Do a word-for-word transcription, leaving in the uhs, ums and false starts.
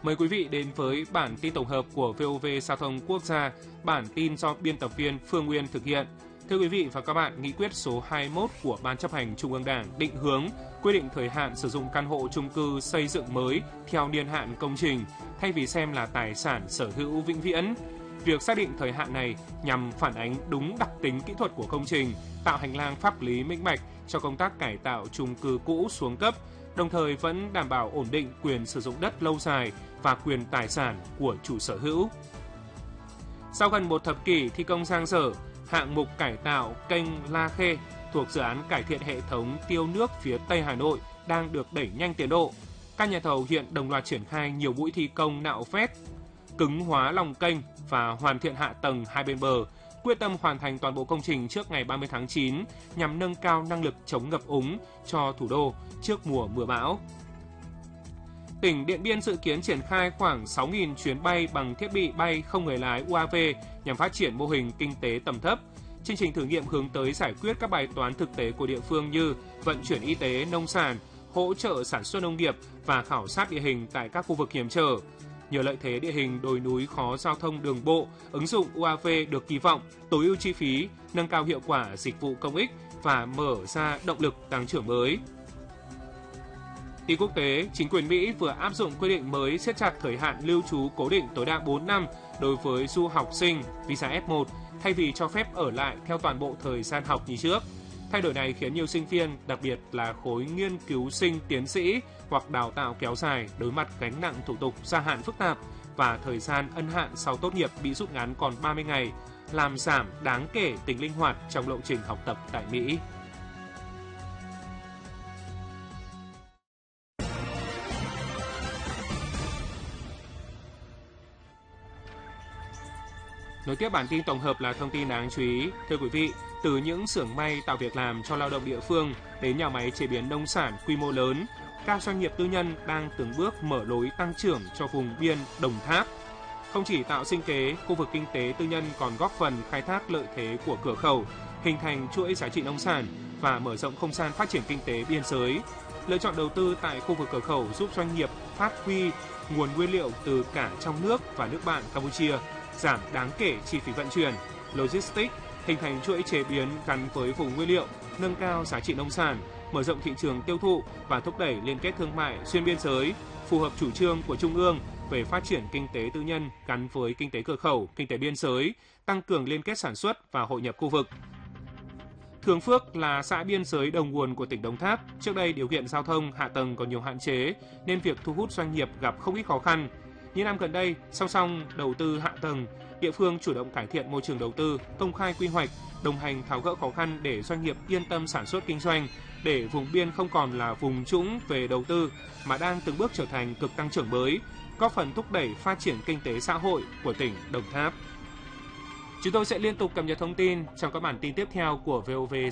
Mời quý vị đến với bản tin tổng hợp của vê o vê Giao thông Quốc gia, bản tin do biên tập viên Phương Nguyên thực hiện. Thưa quý vị và các bạn, nghị quyết số hai mươi mốt của Ban chấp hành Trung ương Đảng định hướng quy định thời hạn sử dụng căn hộ chung cư xây dựng mới theo niên hạn công trình, thay vì xem là tài sản sở hữu vĩnh viễn. Việc xác định thời hạn này nhằm phản ánh đúng đặc tính kỹ thuật của công trình, tạo hành lang pháp lý minh bạch cho công tác cải tạo chung cư cũ xuống cấp, đồng thời vẫn đảm bảo ổn định quyền sử dụng đất lâu dài và quyền tài sản của chủ sở hữu. Sau gần một thập kỷ thi công dang dở, hạng mục cải tạo kênh La Khê thuộc dự án cải thiện hệ thống tiêu nước phía Tây Hà Nội đang được đẩy nhanh tiến độ. Các nhà thầu hiện đồng loạt triển khai nhiều mũi thi công nạo vét, cứng hóa lòng kênh và hoàn thiện hạ tầng hai bên bờ, quyết tâm hoàn thành toàn bộ công trình trước ngày ba mươi tháng chín nhằm nâng cao năng lực chống ngập úng cho thủ đô trước mùa mưa bão. Tỉnh Điện Biên dự kiến triển khai khoảng sáu nghìn chuyến bay bằng thiết bị bay không người lái u a vê nhằm phát triển mô hình kinh tế tầm thấp. Chương trình thử nghiệm hướng tới giải quyết các bài toán thực tế của địa phương như vận chuyển y tế, nông sản, hỗ trợ sản xuất nông nghiệp và khảo sát địa hình tại các khu vực hiểm trở. Nhờ lợi thế địa hình đồi núi khó giao thông đường bộ, ứng dụng u a vê được kỳ vọng tối ưu chi phí, nâng cao hiệu quả dịch vụ công ích và mở ra động lực tăng trưởng mới. Tin quốc tế, chính quyền Mỹ vừa áp dụng quy định mới siết chặt thời hạn lưu trú cố định tối đa bốn năm đối với du học sinh visa ép một thay vì cho phép ở lại theo toàn bộ thời gian học như trước. Thay đổi này khiến nhiều sinh viên, đặc biệt là khối nghiên cứu sinh tiến sĩ hoặc đào tạo kéo dài đối mặt gánh nặng thủ tục gia hạn phức tạp và thời gian ân hạn sau tốt nghiệp bị rút ngắn còn ba mươi ngày, làm giảm đáng kể tính linh hoạt trong lộ trình học tập tại Mỹ. Nối tiếp bản tin tổng hợp là thông tin đáng chú ý. Thưa quý vị, từ những xưởng may tạo việc làm cho lao động địa phương đến nhà máy chế biến nông sản quy mô lớn, các doanh nghiệp tư nhân đang từng bước mở lối tăng trưởng cho vùng biên Đồng Tháp. Không chỉ tạo sinh kế, khu vực kinh tế tư nhân còn góp phần khai thác lợi thế của cửa khẩu, hình thành chuỗi giá trị nông sản và mở rộng không gian phát triển kinh tế biên giới. Lựa chọn đầu tư tại khu vực cửa khẩu giúp doanh nghiệp phát huy nguồn nguyên liệu từ cả trong nước và nước bạn Campuchia, giảm đáng kể chi phí vận chuyển, logistics, hình thành chuỗi chế biến gắn với vùng nguyên liệu, nâng cao giá trị nông sản, mở rộng thị trường tiêu thụ và thúc đẩy liên kết thương mại xuyên biên giới, phù hợp chủ trương của Trung ương về phát triển kinh tế tư nhân gắn với kinh tế cửa khẩu, kinh tế biên giới, tăng cường liên kết sản xuất và hội nhập khu vực. Thường Phước là xã biên giới đầu nguồn của tỉnh Đồng Tháp. Trước đây điều kiện giao thông, hạ tầng còn nhiều hạn chế nên việc thu hút doanh nghiệp gặp không ít khó khăn. Những năm gần đây, song song đầu tư hạ tầng, địa phương chủ động cải thiện môi trường đầu tư, công khai quy hoạch, đồng hành tháo gỡ khó khăn để doanh nghiệp yên tâm sản xuất kinh doanh, để vùng biên không còn là vùng trũng về đầu tư mà đang từng bước trở thành cực tăng trưởng mới, góp phần thúc đẩy phát triển kinh tế xã hội của tỉnh Đồng Tháp. Chúng tôi sẽ liên tục cập nhật thông tin trong các bản tin tiếp theo của vê o vê